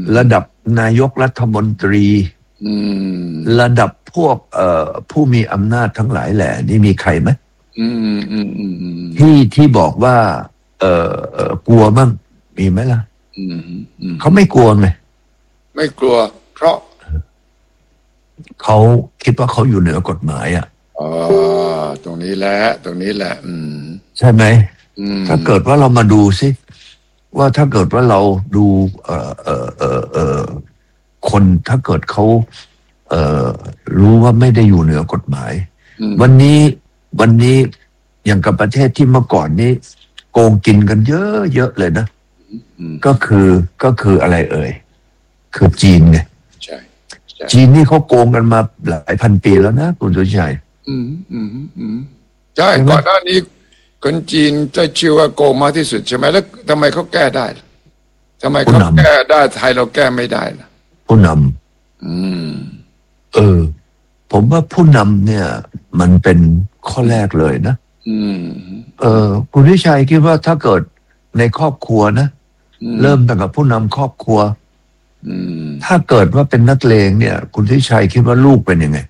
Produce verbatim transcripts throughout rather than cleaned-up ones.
ระดับนายกรัฐมนตรีระดับพวกเอ่อผู้มีอำนาจทั้งหลายแหล่นี่มีใครไหมที่ที่บอกว่าเอ่อเอ่อกลัวบ้างมีไหมล่ะเขาไม่กลัวไงไม่กลัวเพราะเขาคิดว่าเขาอยู่เหนือกฎหมายอ่ะอ๋อตรงนี้แหละตรงนี้แหละอืมใช่ไหมถ้าเกิดว่าเรามาดูสิว่าถ้าเกิดว่าเราดูเอ่อเอ่อเอ่อเอ่อคนถ้าเกิดเขาเอ่อรู้ว่าไม่ได้อยู่เหนือกฎหมายวันนี้วันนี้อย่างกับประเทศที่เมื่อก่อนนี้โกงกินกันเยอะเยอะเลยนะก็คือก็คืออะไรเอ่ยคือจีนไงใช่จีนนี่เขาโกงกันมาหลายพันปีแล้วนะคุณสุชัยอืมอืมอืมใช่ก่อนหน้านี้คนจีนจะชื่อว่าโกงมากที่สุดใช่ไหมแล้วทำไมเขาแก้ได้ทำไมเขาแก้ได้ไทยเราแก้ไม่ได้ล่ะผู้นำอืมเออผมว่าผู้นำเนี่ยมันเป็นข้อแรกเลยนะอืมเออคุณวิชัยคิดว่าถ้าเกิดในครอบครัวนะเริ่มตั้งแต่ผู้นำครอบครัวถ้าเกิดว่าเป็นนักเลงเนี่ยคุณทิชัยคิดว่าลูกเป็นยังไง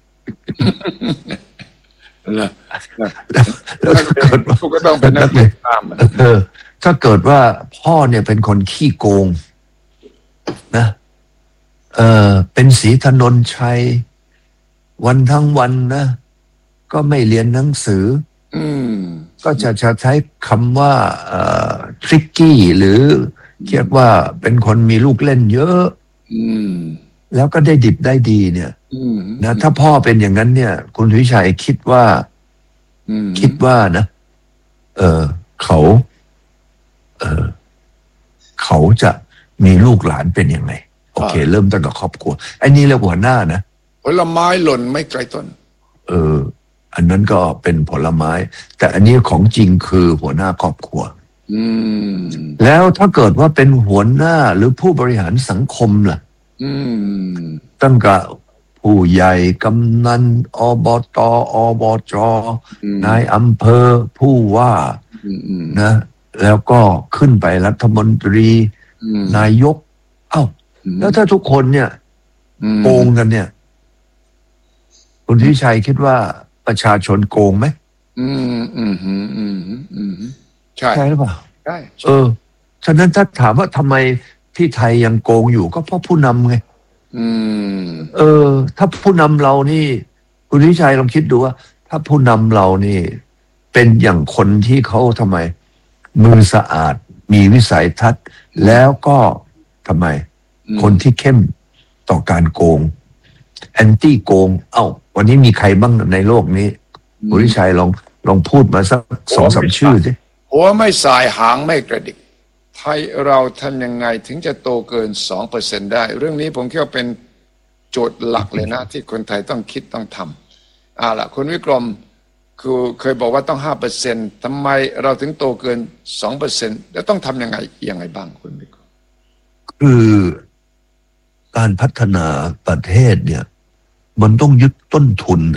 แล้วถ้าเกิดว่าก็ต้องเป็นนักเลงตามเออถ้าเกิดว่าพ่อเนี่ยเป็นคนขี้โกงนะเออเป็นศรีถนนชัยวันทั้งวันนะก็ไม่เรียนหนังสืออืมก็จะจะใช้คำว่าเอ่อทริกกี้หรือเรียกว่าเป็นคนมีลูกเล่นเยอะอืมแล้วก็ได้ดิบได้ดีเนี่ยนะถ้าพ่อเป็นอย่างนั้นเนี่ยคุณวิชัยคิดว่าคิดว่านะเออเขาเออเขาจะมีลูกหลานเป็นยังไงโอเคเริ่มตั้งแต่ครอบครัวไอ้นี่เรียกหัวหน้านะผลไม้หล่นไม่ไกลต้นเอออันนั้นก็เป็นผลไม้แต่อันนี้ของจริงคือหัวหน้าครอบครัวอืมแล้วถ้าเกิดว่าเป็นหัวหน้าหรือผู้บริหารสังคมล่ะอืมตั้งแต่ผู้ใหญ่กำนันอบตอบจนายอำเภอผู้ว่านะแล้วก็ขึ้นไปรัฐมนตรีนายกเอ้าแล้วถ้าทุกคนเนี่ยโกงกันเนี่ยคุณทิชัยคิดว่าประชาชนโกงไหมอืมอืมอืมอืมอืมใช่ใช่หรือเปล่าใช่เออฉะนั้นถ้าถามว่าทำไมที่ไทยยังโกงอยู่ก็เพราะผู้นำไงอืมเออถ้าผู้นำเรานี่คุณทิชัยลองคิดดูว่าถ้าผู้นำเรานี่เป็นอย่างคนที่เขาทำไมมือสะอาดมีวิสัยทัศน์แล้วก็ทำไมคนที่เข้มต่อการโกงแอนตี้โกงเอ้าวันนี้มีใครบ้างในโลกนี้คุณทิชัยลองลองพูดมาสักสองสามชื่อสิหัวไม่สายหางไม่กระดิกไทยเราทำยังไงถึงจะโตเกิน สองเปอร์เซ็นต์ ได้เรื่องนี้ผมคิดว่าเป็นโจทย์หลักเลยนะที่คนไทยต้องคิดต้องทำอ่าล่ะคุณวิกรมคือเคยบอกว่าต้อง ห้าเปอร์เซ็นต์ ทำไมเราถึงโตเกิน สองเปอร์เซ็นต์ แล้วต้องทำยังไงยังไงบ้างคุณวิกรมคือการพัฒนาประเทศเนี่ยมันต้องยึดต้นทุน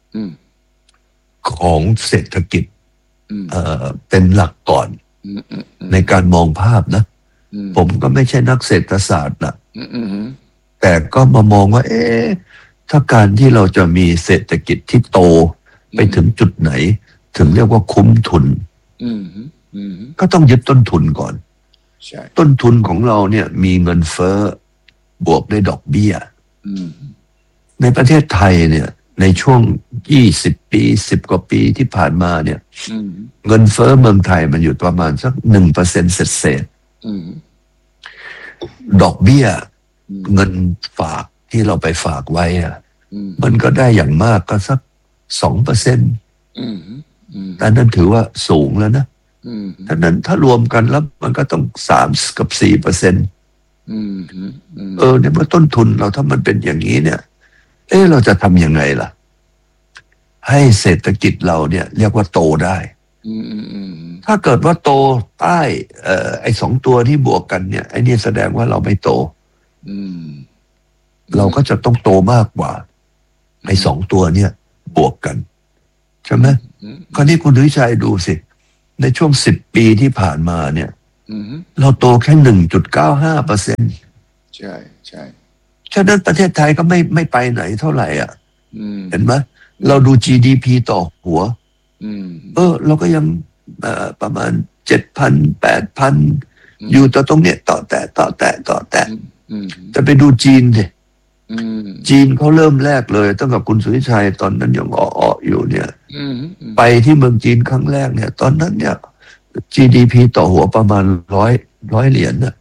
ของเศรษฐกิจเอ่อเป็นหลักก่อนในการมองภาพนะผมก็ไม่ใช่นักเศรษฐศาสตร์นะแต่ก็มามองว่าเอ๊ะถ้าการที่เราจะมีเศรษฐกิจที่โตไปถึงจุดไหนถึงเรียกว่าคุ้มทุนก็ต้องยึดต้นทุนก่อนต้นทุนของเราเนี่ยมีเงินเฟ้อบวกด้วยดอกเบี้ยในประเทศไทยเนี่ยในช่วงยี่สิบปีสิบกว่าปีที่ผ่านมาเนี่ยเงินเฟ้อเมืองไทยมันอยู่ประมาณสักหนึ่งเปอร์เซ็นต์เศษเศษดอกเบี้ยเงินฝากที่เราไปฝากไว้อะมันก็ได้อย่างมากก็สักสองเปอร์เซ็นต์แต่นั่นถือว่าสูงแล้วนะถ้านั้นถ้ารวมกันแล้วมันก็ต้องสามกับสี่เปอร์เซ็นต์เออในเมื่อต้นทุนเราถ้ามันเป็นอย่างนี้เนี่ยเออเราจะทำยังไงล่ะให้เศรษฐกิจเราเนี่ยเรียกว่าโตได้ถ้าเกิดว่าโตใต้เอ่อไอ้สองตัวที่บวกกันเนี่ยไอ้นี่แสดงว่าเราไม่โตเราก็จะต้องโตมากกว่าไอ้สองตัวเนี่ยบวกกันใช่ไหมคราวนี้คุณดุยชัยดูสิในช่วงสิบปีที่ผ่านมาเนี่ยเราโตแค่หนึ่งจุดเก้าห้าเปอร์เซ็นต์ใช่ใช่ฉะนั้นประเทศไทยก็ไม่ไม่ไปไหนเท่าไหร่อ่ะเห็นไหมเราดู จี ดี พี ต่อหัวเออเราก็ยังประมาณเจ็ดพันแปดพันอยู่ต่อตรงเนี้ยต่อแต่ต่อแต่ต่อแต่จะไปดูจีนสิจีนเขาเริ่มแรกเลยตั้งแต่คุณสุริชัยตอนนั้นยังอ้อๆอยู่เนี่ยไปที่เมืองจีนครั้งแรกเนี่ยตอนนั้นเนี่ย จี ดี พี ต่อหัวประมาณร้อยร้อยเหรียญนะ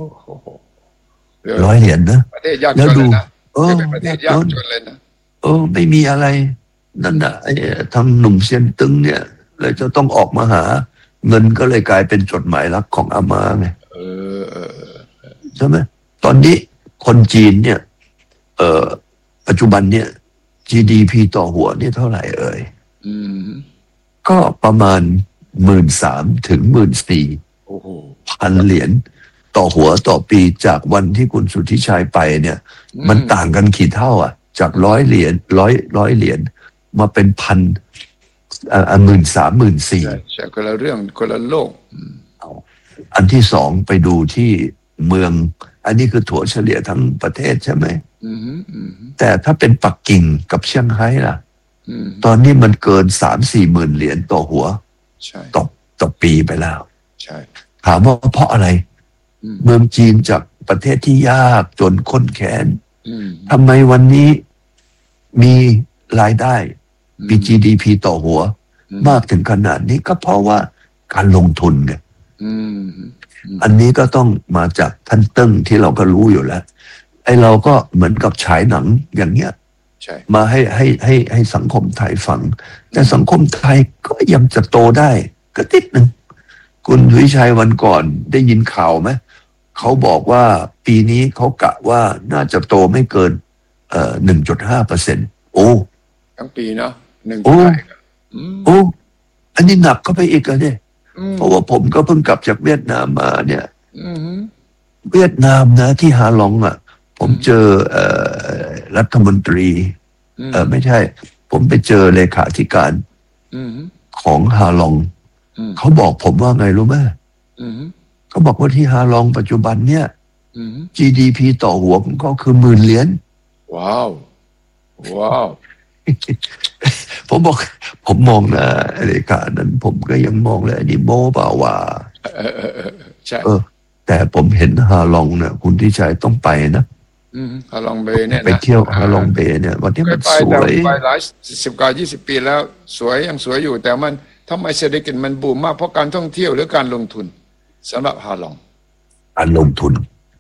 ร้อยเหรียญนะประเทศยากจนเลยนะเออประเทศยากจนเลยนะเออไม่มีอะไรนั่นน่ะไอ้ทางหนุ่มเซียนตึงเนี่ยเลยจะต้องออกมาหาเงินก็เลยกลายเป็นจดหมายรักของอาม่าไงใช่ไหมตอนนี้คนจีนเนี่ยเอ่อปัจจุบันเนี่ย จี ดี พี ต่อหัวนี่เท่าไหร่เอ่ยก็ประมาณหมื่นสามถึงหมื่นสี่พันเหรียญต่อหัวต่อปีจากวันที่คุณสุทธิชัยไปเนี่ยมันต่างกันกี่เท่าอ่ะจากร้อยเหรียญร้อยร้อยเหรียญมาเป็นพันอ่าหมื่นสามหมื่นสี่ใช่คนละเรื่องคนละโลกอันที่สองไปดูที่เมืองอันนี้คือถั่วเฉลี่ยทั้งประเทศใช่ไหมแต่ถ้าเป็นปักกิ่งกับเซี่ยงไฮ้ล่ะตอนนี้มันเกินสามสี่หมื่นเหรียญต่อหัวต่อต่อปีไปแล้วถามว่าเพราะอะไรเมืองจีนจากประเทศที่ยากจนข้นแค้นทำไมวันนี้มีรายได้มี จี ดี พี ต่อหัวมากถึงขนาดนี้ก็เพราะว่าการลงทุนไงอันนี้ก็ต้องมาจากท่านตึ้งที่เราก็รู้อยู่แล้วไอ้เราก็เหมือนกับฉายหนังอย่างเงี้ยมาให้ให้ให้ให้สังคมไทยฟังแต่สังคมไทยก็ยังจะโตได้ก็ติดหนึ่งคุณวิชัยวันก่อนได้ยินข่าวไหมเขาบอกว่าปีนี้เขากะว่าน่าจะโตไม่เกินเอ่อหนึ่งจุดห้าเปอร์เซ็นต์โอ้ทั้งปีเนาะหนึ่งโอ้โอ้อันนี้หนักเข้าไปอีกอะเนี่ยเพราะว่าผมก็เพิ่งกลับจากเวียดนามมาเนี่ยเวียดนามนะที่ฮาลองอ่ะผมเจอเอ่อรัฐมนตรีเออไม่ใช่ผมไปเจอเลขาธิการของฮาลองเขาบอกผมว่าไงรู้ไหมเขาบอกว่าที่ฮาลองปัจจุบันเนี่ย จี ดี พี ต่อหัวของเขาคือหมื่นเหรียญว้าวว้าวผมบอกผมมองนะเลขานั้นผมก็ยังมองเลยอันนี้โม้เปล่าว่าใช่เออแต่ผมเห็นฮาลองเนี่ยคุณที่ชัยต้องไปนะฮาลองเบย์เนี่ยไปเที่ยวฮาลองเบย์เนี่ยวันที่มันสวยไปหลายสิบกว่ายี่สิบปีแล้วสวยยังสวยอยู่แต่มันทำไมเศรษฐกิจมันบูมมากเพราะการท่องเที่ยวหรือการลงทุนสำหรับฮาลองการลงทุน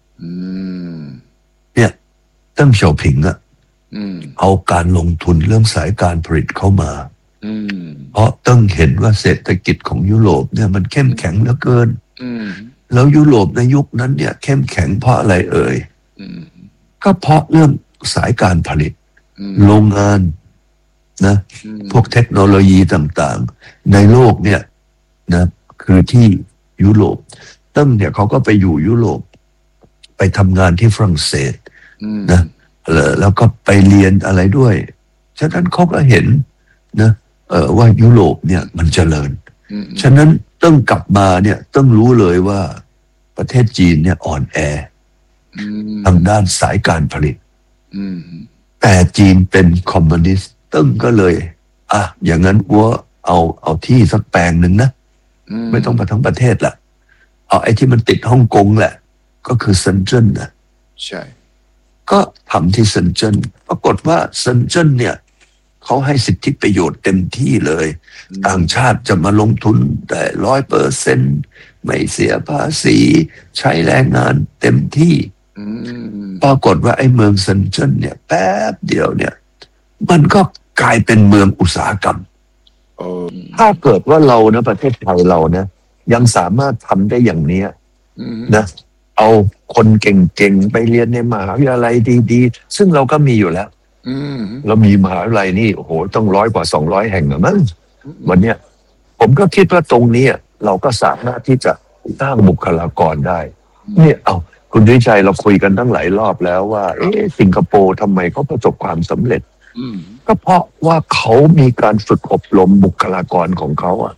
เนี่ยตั้งเฉาผิงอะเอาการลงทุนเรื่องสายการผลิตเข้ามาเพราะต้องเห็นว่าเศรษฐกิจของยุโรปเนี่ยมันเข้มแข็งเหลือเกินแล้วยุโรปในยุคนั้นเนี่ยเข้มแข็งเพราะอะไรเอ่ยก็เพราะเรื่องสายการผลิตโรงงานนะพวกเทคโนโลยีต่างๆในโลกเนี่ยนะคือที่ยุโรปตั้งเนี่ยเขาก็ไปอยู่ยุโรปไปทำงานที่ฝรั่งเศสนะแล้วก็ไปเรียนอะไรด้วยฉะนั้นเขาก็เห็นนะเออว่ายุโรปเนี่ยมันเจริญฉะนั้นต้องกลับมาเนี่ยต้องรู้เลยว่าประเทศจีนเนี่ยอ่อนแอทางด้านสายการผลิตแต่จีนเป็นคอมมิวนิสต์ตึ้งก็เลยอ่ะอย่างนั้นว่าเอาเอาที่สักแปลงหนึ่งนะไม่ต้องไปทั้งประเทศละเอาไอ้ที่มันติดฮ่องกงแหละก็คือเซินเจิ้นนะใช่ก็ทำที่เซินเจิ้นปรากฏว่าเซินเจิ้นเนี่ยเขาให้สิทธิประโยชน์เต็มที่เลยต่างชาติจะมาลงทุนแต่ร้อยเปอร์เซ็นต์ไม่เสียภาษีใช้แรงงานเต็มที่ปรากฏว่าไอ้เมืองเซินเจิ้นเนี่ยแป๊บเดียวเนี่ยมันก็กลายเป็นเมืองอุตสาหกรรมถ้าเกิดว่าเรานะประเทศไทยเรานะยังสามารถทำได้อย่างนี้นะเอาคนเก่งๆไปเรียนในมหาวิทยาลัยดีๆซึ่งเราก็มีอยู่แล้วเรามีมหาวิทยาลัยนี่โอ้โหต้องร้อยกว่าสองร้อยแห่งนะมั้งวันเนี้ยผมก็คิดว่าตรงนี้เราก็สามารถที่จะสร้างบุคลากรได้นี่เอาคุณวิชัยเราคุยกันตั้งหลายรอบแล้วว่าเอ๊ะสิงคโปร์ทำไมเขาประสบความสำเร็จก็เพราะว่าเขามีการฝึกอบรมบุคลากรของเขาอ่ะ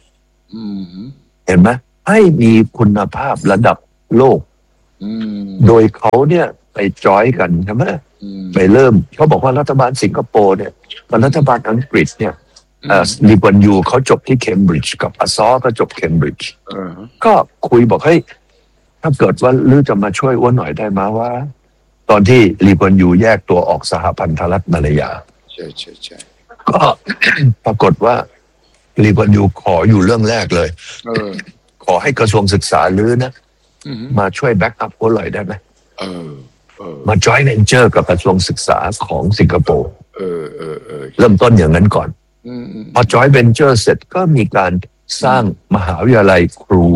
เห็นไหมให้มีคุณภาพระดับโลกโดยเขาเนี่ยไปจอยกันใช่ไหมไปเริ่มเขาบอกว่ารัฐบาลสิงคโปร์เนี่ยกับรัฐบาลอังกฤษเนี่ยลีกวนยูเขาจบที่เคมบริดจ์กับอาซอก็จบเคมบริดจ์ก็คุยบอกให้ถ้าเกิดว่าลือจะมาช่วยอ้วนหน่อยได้ไหมว่า ตอนที่ลีกวนยูแยกตัวออกสหพันธรัฐมาลายาใช่ใช่ใช่ก็ ปรากฏว่าลีกวนยูขออยู่เรื่องแรกเลยขอให้กระทรวงศึกษาลือนะมาช่วยแบ็กอัพอ้วนหน่อยได้ไหมมาจอยเวนเจอร์กับกระทรวงศึกษาของสิงคโปร์เริ่มต้นอย่างนั้นก่อนพอจอยเวนเจอร์เสร็จก็มีการสร้างมหาวิทยาลัยครู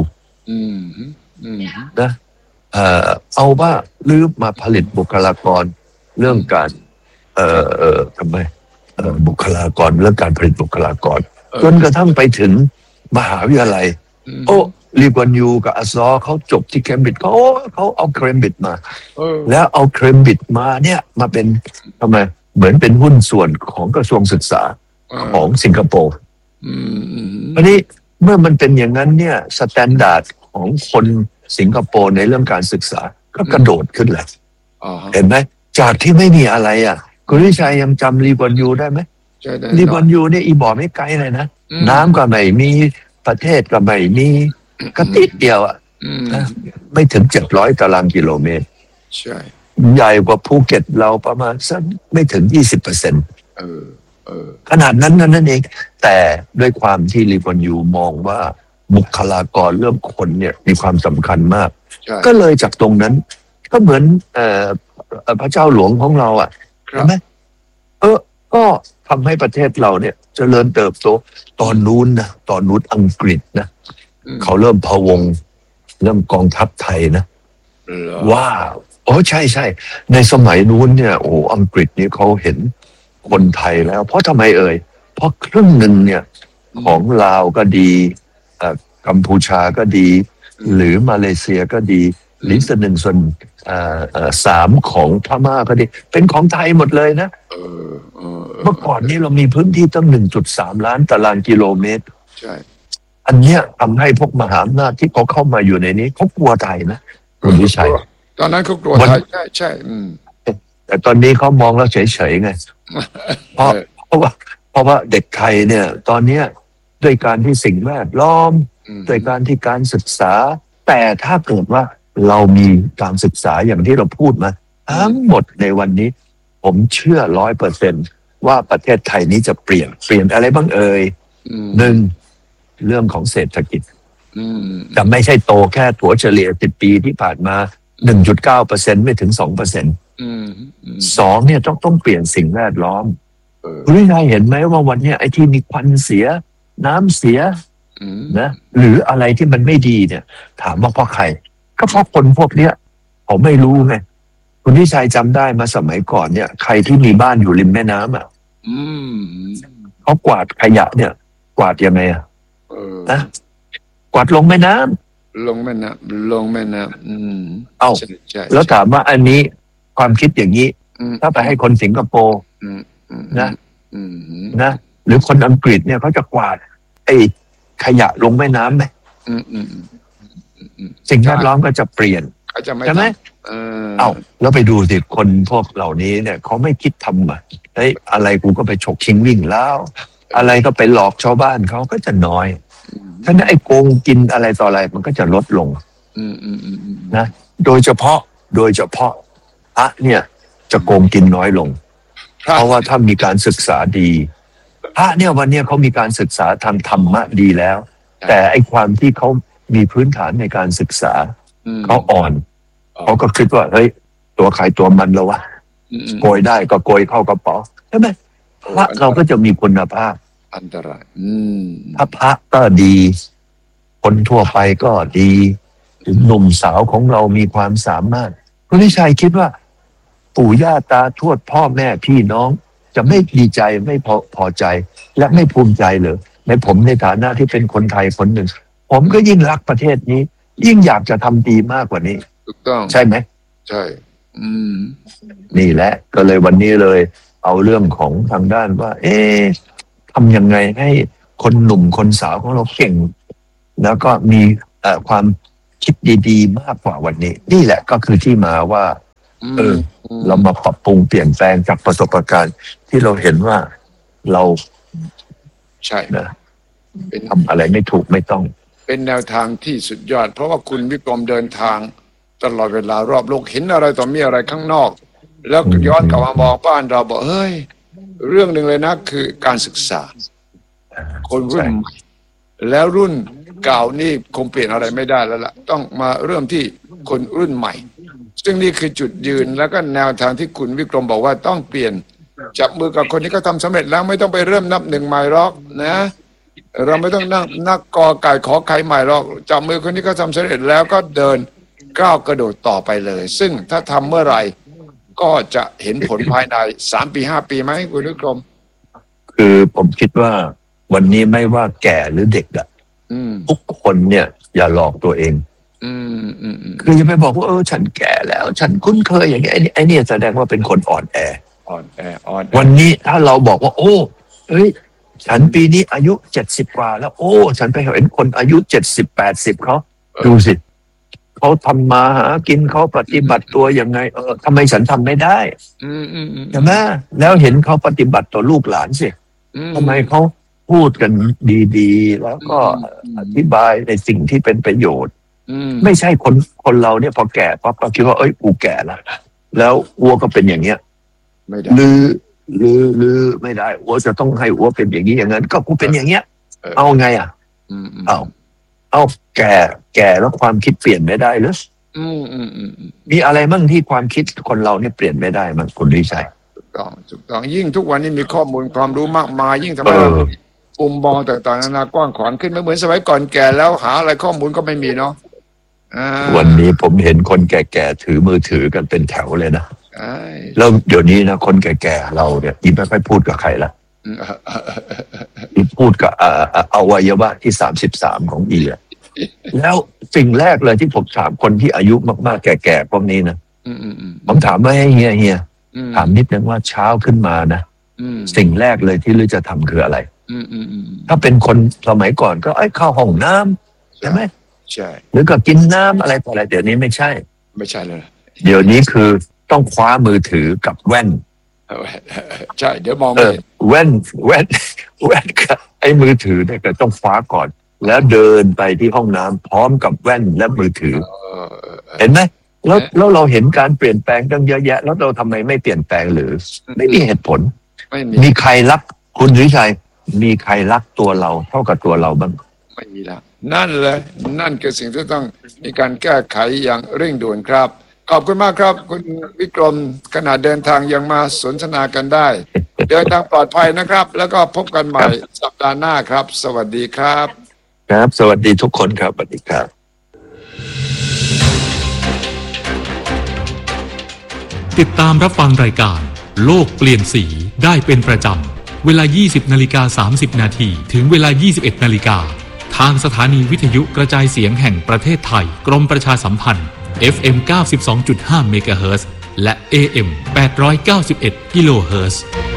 นะเอ่อเอาว่าลืมมาผลิตบุคลากรเรื่องการเอ่อเอ่อทำไมเอ่อบุคลากรเรื่องการผลิตบุคลากรจนกระทั่งไปถึงมหาวิทยาลัยโอ้ลีกวนยูกับอาซอเขาจบที่เคมบริดจ์เขาเขาเอาเคมบริดจ์มาแล้วเอาเคมบริดจ์มาเนี่ยมาเป็นทำไมเหมือนเป็นหุ้นส่วนของกระทรวงศึกษาของสิงคโปร์อันนี้เมื่อมันเป็นอย่างนั้นเนี่ยสแตนดาร์ดของคนสิงคโปร์ในเรื่องการศึกษาก็กระโดดขึ้นแหละเห็นไหมจากที่ไม่มีอะไรอ่ะคุณวิชัยยังจำลีกวนยูได้ไหมลีกวนยูเนี่ยอีบ่อไม่ไกลเลยนะน้ำก็ไม่มีประเทศก็ไม่มีก็ติดเดียวอ่ะไม่ถึงเจ็ดร้อยตารางกิโลเมตรใช่ใหญ่กว่าภูเก็ตเราประมาณสักไม่ถึงยี่สิบเปอร์เซ็นต์ขนาดนั้นนั่นเองแต่ด้วยความที่ลีกวนยูมองว่าบุคลากรเรื่องคนเนี่ยมีความสำคัญมากก็เลยจากตรงนั้นก็เหมือนเอ่อพระเจ้าหลวงของเราอ่ะใช่ไหมเออก็ทำให้ประเทศเราเนี่ยเจริญเติบโตตอนนู้นนะตอนนู้นอังกฤษนะเขาเริ่มพะวงเริ่มกองทัพไทยนะว้าวโอ้ใช่ใช่ในสมัยนู้นเนี่ยโอ้อังกฤษนี่เขาเห็นคนไทยแล้วเพราะทำไมเอ่ยเพราะครึ่งหนึ่งเนี่ยของลาวก็ดีกัมพูชาก็ดีหรือมาเลเซียก็ดีหรือส่วนหนึ่งส่วนสามของพม่าก็ดีเป็นของไทยหมดเลยนะเมื่อก่อนนี้เรามีพื้นที่ตั้ง หนึ่งจุดสาม ล้านตารางกิโลเมตรใช่อันเนี้ยทำให้พวกมหาอำนาจที่เขาเข้ามาอยู่ในนี้เขากลัวไทยนะคุณวิชัยตอนนั้นเขากลัวไทยใช่ใช่แต่ตอนนี้เขามองแล้วเฉยๆไงเพราะเพราะว่าเพราะว่าเด็กไทยเนี่ยตอนเนี้ยด้วยการที่สิ่งแวดล้อมด้วยการที่การศึกษาแต่ถ้าเกิดว่าเรามีการศึกษาอย่างที่เราพูดมาทั้งหมดในวันนี้ผมเชื่อร้อยเปอร์เซ็นต์ว่าประเทศไทยนี้จะเปลี่ยนเปลี่ยนอะไรบ้างเอ่ยหนึ่งเรื่องของเศรษฐกิจแต่ไม่ใช่โตแค่ถัวเฉลี่ยสิบปีที่ผ่านมา หนึ่งจุดเก้าเปอร์เซ็นต์ ไม่ถึง สองเปอร์เซ็นต์ สองเนี่ยต้องต้องเปลี่ยนสิ่งแวดล้อมคุณวิชัยเห็นไหมว่าวันนี้ไอ้ที่มีควันเสียน้ำเสียนะหรืออะไรที่มันไม่ดีเนี่ยถามว่าเพราะใครก็เพราะคนพวกเนี้ยเขาไม่รู้ไงคุณวิชัยจำได้มาสมัยก่อนเนี่ยใครที่มีบ้านอยู่ริมแม่น้ำอ่ะเขากวาดขยะเนี่ยกวาดยังไงอ่ะนะกวาดลงแม่น้ำลงแม่น้ำลงแม่น้ำอืมเอ้าแล้วถามว่าอันนี้ความคิดอย่างนี้ถ้าไปให้คนสิงคโปร์นะนะหรือคนอังกฤษเนี่ยเขาจะกวาดไอ้ขยะลงแม่น้ำไหมสิ่งแวดล้อมก็จะเปลี่ยนใช่ไหมเอ้าแล้วไปดูสิคนพวกเหล่านี้เนี่ยเขาไม่คิดทำอ่ะไอ้อะไรกูก็ไปฉกชิงวิ่งแล้วอะไรก็ไปหลอกชาวบ้านเขาก็จะน้อยฉะนั้นไอ้โกงกินอะไรต่ออะไรมันก็จะลดลงนะโดยเฉพาะโดยเฉพาะพระเนี่ยจะโกงกินน้อยลงเพราะว่าถ้ามีการศึกษาดีพระเนี่ยวันนี้เขามีการศึกษาทางธรรมะดีแล้วแต่ไอ้ความที่เขามีพื้นฐานในการศึกษาเขาอ่อนเขาก็คิดว่าเฮ้ยตัวใครตัวมันแล้ววะโกยได้ก็โกยเข้ากระเป๋าใช่ไหมพระเราก็จะมีคุณภาพอันตรายถ้าพระก็ดีคนทั่วไปก็ดีหนุ่มสาวของเรามีความสามารถคุณวิชัยคิดว่าปู่ย่าตาทวดพ่อแม่พี่น้องจะไม่ดีใจไม่พอพอใจและไม่ภูมิใจเลยในผมในฐานะที่เป็นคนไทยคนหนึ่งผมก็ยิ่งรักประเทศนี้ยิ่งอยากจะทำดีมากกว่านี้ถูกต้องใช่ไหมใช่อืมนี่แหละก็เลยวันนี้เลยเอาเรื่องของทางด้านว่าเอ๊ะทำยังไงให้คนหนุ่มคนสาวของเราเก่งแล้วก็มีความคิดดีๆมากกว่าวันนี้นี่แหละก็คือที่มาว่าเออเรามาปรับปรุงเปลี่ยนแปลงจากประสบการณ์ที่เราเห็นว่าเราใช่นะทำอะไรไม่ถูกไม่ต้องเป็นแนวทางที่สุดยอดเพราะว่าคุณวิกรมเดินทางตลอดเวลารอบโลกเห็นอะไรต่อมีอะไรข้างนอกแล้วย้อนกลับมามองบ้านเราบอกเฮ้ยเรื่องหนึ่งเลยนะคือการศึกษาคนรุ่นใหม่แล้วรุ่นเก่านี่คงเปลี่ยนอะไรไม่ได้แล้วล่ะต้องมาเริ่มที่คนรุ่นใหม่ซึ่งนี่คือจุดยืนแล้วก็แนวทางที่คุณวิกรมบอกว่าต้องเปลี่ยนจับมือกับคนที่เขาทำสำเร็จแล้วไม่ต้องไปเริ่มนับหนึ่งใหม่หรอกนะเราไม่ต้องนั่งนักกอไก่ขอไข่ใหม่หรอกจับมือคนที่เขาทำสำเร็จแล้วก็เดินก้าวกระโดดต่อไปเลยซึ่งถ้าทำเมื่อไหร่ก็จะเห็นผลภายในสามปีห้าปีไหมคุณวิกรมคือผมคิดว่าวันนี้ไม่ว่าแก่หรือเด็กอะทุกคนเนี่ยอย่าหลอกตัวเองคืออย่าไปบอกว่าเออฉันแก่แล้วฉันคุ้นเคยอย่างเงี้ยไอ้นี่แสดงว่าเป็นคนอ่อนแออ่อนแออ่อนวันนี้ถ้าเราบอกว่าโอ้เฮ้ยฉันปีนี้อายุเจ็ดสิบกว่าแล้วโอ้ฉันไปเห็นคนอายุเจ็ดสิบแปดสิบเขาดูสิเขาทำมาหากินเขาปฏิบัติตัวยังไงเออทำไมฉันทำไม่ได้ใช่ไหมแล้วเห็นเขาปฏิบัติต่อลูกหลานสิทำไมเขาพูดกันดีๆแล้วก็อธิบายในสิ่งที่เป็นประโยชน์ไม่ใช่คนคนเราเนี่ยพอแก่ปั๊บก็คิดว่าเอ้ยกูแก่แล้วแล้วอัวก็เป็นอย่างเงี้ยหรือหรือหรือไม่ได้อัวจะต้องให้อัวเป็นอย่างนี้อย่างนั้นก็กูเป็นอย่างเงี้ยเอาไงอ่ะเอาเอาแก่แก่แล้วความคิดเปลี่ยนไม่ได้หรือมีอะไรมั่งที่ความคิดคนเราเนี่ยเปลี่ยนไม่ได้มั้งคุณวิชัยถูกต้องถูกต้องยิ่งทุกวันนี้มีข้อมูลความรู้มากมายยิ่งทำให้เรามุมมองต่างๆนานากว้างขวางขึ้นไม่เหมือนสมัยก่อนแก่แล้วหาอะไรข้อมูลก็ไม่มีเนาะวันนี้ผมเห็นคนแก่ๆถือมือถือกันเป็นแถวเลยนะแล้วเดี๋ยวนี้นะคนแก่ๆเราเนี่ยยิ่งไม่ค่อยพูดกับใครละพูดกับอวัยวะที่สามสิบสามของอีอ่ะแล้วสิ่งแรกเลยที่ผมถามคนที่อายุมากๆแก่ๆพวกนี้นะผมถามว่าให้เฮียเฮียถามนิดนึงว่าเช้าขึ้นมานะสิ่งแรกเลยที่ลือจะทำคืออะไรถ้าเป็นคนสมัยก่อนก็ไอ้เข้าห้องน้ำใช่ไหมใช่หรือก็กินน้ำอะไรต่ออะไรเดี๋ยวนี้ไม่ใช่ไม่ใช่เลยเดี๋ยวนี้คือต้องคว้ามือถือกับแว่นใช่เดี๋ยวมองไม่เห็นแว่นแว่นแว่นกับไอ้มือถือเนี่ยก็ต้องคว้าก่อนแล้วเดินไปที่ห้องน้ำพร้อมกับแว่นและมือถือเห็นไหมแล้วแล้วเราเห็นการเปลี่ยนแปลงตั้งเยอะแยะแล้วเราทำไมไม่เปลี่ยนแปลงหรือไม่มีเหตุผลมีใครรักคุณวิชัยมีใครรักตัวเราเท่ากับตัวเราบ้างไม่มีแล้วนั่นเลยนั่นคือสิ่งที่ต้องมีการแก้ไขอย่างเร่งด่วนครับขอบคุณมากครับคุณวิกรมขณะเดินทางยังมาสนทนากันได้เดินทางปลอดภัยนะครับแล้วก็พบกันใหม่สัปดาห์หน้าครับสวัสดีครับครับสวัสดีทุกคนครับสวัสดีครับติดตามรับฟังรายการโลกเปลี่ยนสีได้เป็นประจำเวลา ยี่สิบนาฬิกาสามสิบนาทีถึงเวลา ยี่สิบเอ็ดนาฬิกาทางสถานีวิทยุกระจายเสียงแห่งประเทศไทยกรมประชาสัมพันธ์ เอฟ เอ็ม เก้าสิบสองจุดห้า เมกะเฮิรตซ์และ เอ เอ็ม แปดร้อยเก้าสิบเอ็ด กิโลเฮิรตซ์